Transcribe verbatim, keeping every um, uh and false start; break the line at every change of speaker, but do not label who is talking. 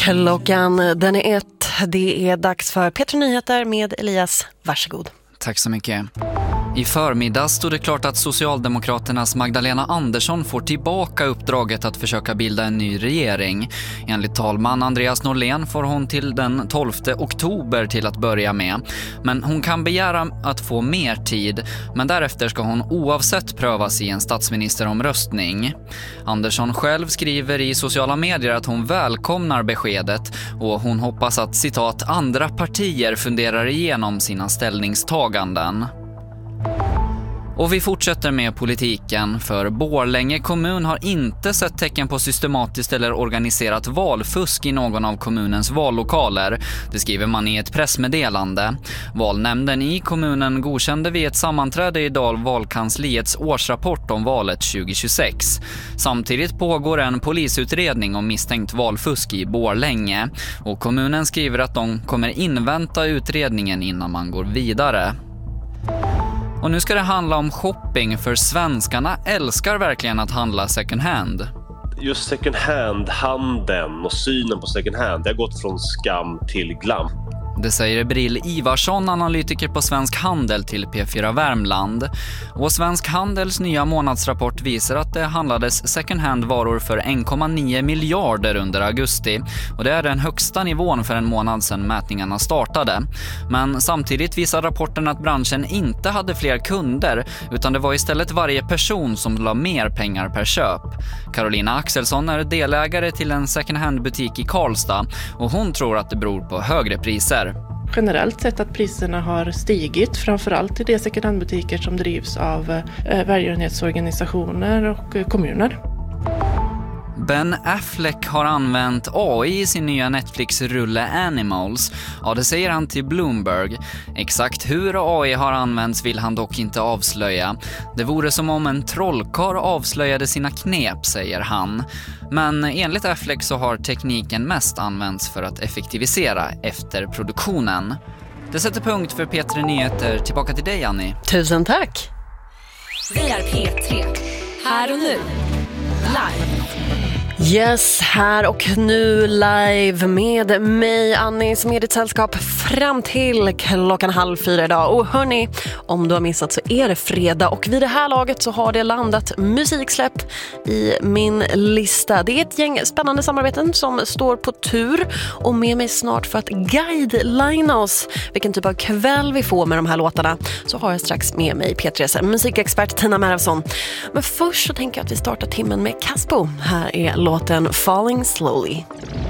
Klockan den är ett. Det är dags för P tre Nyheter med Elias. Varsågod.
Tack så mycket. I förmiddag stod det klart att Socialdemokraternas Magdalena Andersson får tillbaka uppdraget att försöka bilda en ny regering. Enligt talman Andreas Norlén får hon till den tolfte oktober till att börja med. Men hon kan begära att få mer tid, men därefter ska hon oavsett prövas i en statsministeromröstning. Andersson själv skriver i sociala medier att hon välkomnar beskedet och hon hoppas att, citat, andra partier funderar igenom sina ställningstaganden. Och vi fortsätter med politiken, för Borlänge kommun har inte sett tecken på systematiskt eller organiserat valfusk i någon av kommunens vallokaler. Det skriver man i ett pressmeddelande. Valnämnden i kommunen godkände vid ett sammanträde idag valkansliets årsrapport om valet tjugohundratjugosex. Samtidigt pågår en polisutredning om misstänkt valfusk i Borlänge. Och kommunen skriver att de kommer invänta utredningen innan man går vidare. Och nu ska det handla om shopping, för svenskarna älskar verkligen att handla second hand.
Just second hand-handeln och synen på second hand, det har gått från skam till glam.
Det säger Brill Ivarsson, analytiker på Svensk Handel, till P fyra Värmland. Och Svensk Handels nya månadsrapport visar att det handlades second hand-varor för en komma nio miljarder under augusti. Och det är den högsta nivån för en månad sedan mätningarna startade. Men samtidigt visar rapporten att branschen inte hade fler kunder, utan det var istället varje person som la mer pengar per köp. Carolina Axelsson är delägare till en second hand-butik i Karlstad, och hon tror att det beror på högre priser.
Generellt sett att priserna har stigit, framförallt i de second hand-butiker som drivs av eh, välgörenhetsorganisationer och eh, kommuner.
Ben Affleck har använt A I i sin nya Netflix-rulle Animals. Ja, det säger han till Bloomberg. Exakt hur A I har använts vill han dock inte avslöja. Det vore som om en trollkarl avslöjade sina knep, säger han. Men enligt Affleck så har tekniken mest använts för att effektivisera efter produktionen. Det sätter punkt för P tre Nyheter. Tillbaka till dig, Annie.
Tusen tack.
Vi är P tre. Här och nu. Live.
Yes, här och nu live med mig, Annie, som är ditt sällskap fram till klockan halv fyra idag. Och hörni, om du har missat så är det fredag, och vid det här laget så har det landat musiksläpp i min lista. Det är ett gäng spännande samarbeten som står på tur, och med mig snart för att guidelina oss vilken typ av kväll vi får med de här låtarna, så har jag strax med mig P tre:s musikexpert Tina Märvsson. Men först så tänker jag att vi startar timmen med Caspo. Här är låten Falling Slowly.